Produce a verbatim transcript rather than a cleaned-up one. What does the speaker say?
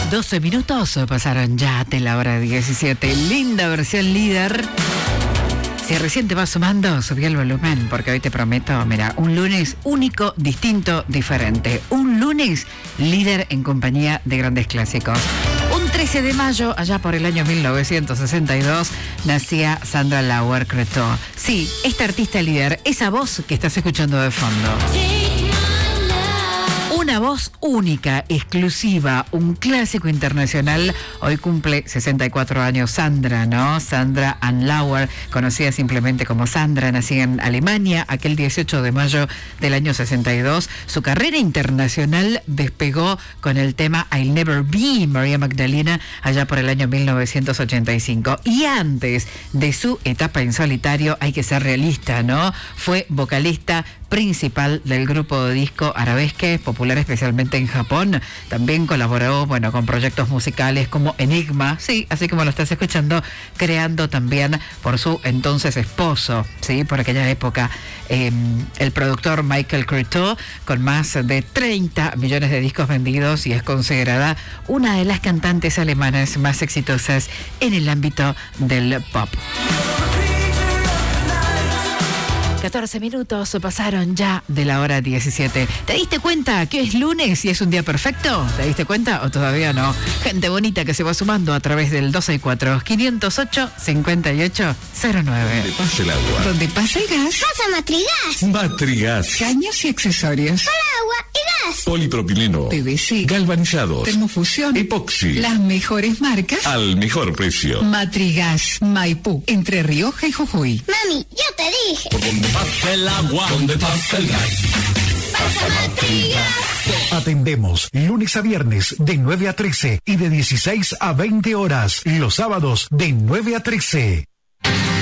doce minutos pasaron ya de la hora diecisiete. Linda versión líder. Si recién te vas sumando, subí el volumen, porque hoy te prometo, mira, un lunes único, distinto, diferente. Un lunes líder en compañía de grandes clásicos. Un trece de mayo, allá por el año mil novecientos sesenta y dos, nacía Sandra Lauer-Creutaux. Sí, esta artista líder, esa voz que estás escuchando de fondo. Una voz única, exclusiva, un clásico internacional. Hoy cumple sesenta y cuatro años Sandra, ¿no? Sandra Ann Lauer, conocida simplemente como Sandra, nacida en Alemania aquel dieciocho de mayo del año sesenta y dos. Su carrera internacional despegó con el tema I'll Never Be María Magdalena allá por el año mil novecientos ochenta y cinco. Y antes de su etapa en solitario, hay que ser realista, ¿no? Fue vocalista principal del grupo de disco Arabesque, popular especialmente en Japón. También colaboró, bueno, con proyectos musicales como Enigma, sí, así como lo estás escuchando, creando también por su entonces esposo, sí, por aquella época, eh, el productor Michael Creutaux, con más de treinta millones de discos vendidos, y es considerada una de las cantantes alemanas más exitosas en el ámbito del pop. catorce minutos pasaron ya de la hora diecisiete. ¿Te diste cuenta que es lunes y es un día perfecto? ¿Te diste cuenta o todavía no? Gente bonita que se va sumando a través del dos seis cuatro, cinco cero ocho, cinco ocho cero nueve. Donde pasa el agua. Donde pasa el gas. Pasa Matrigas. Matrigas. Caños y accesorios. Para agua y gas. Polipropileno. P V C. Galvanizados. Termofusión. Epoxi. Las mejores marcas. Al mejor precio. Matrigas. Maipú. Entre Rioja y Jujuy. Mami, yo te dije. Por donde pasa el agua. Donde pasa el gas. Pasa Matrigas. Atendemos lunes a viernes de nueve a trece y de dieciséis a veinte horas. Los sábados de nueve a trece.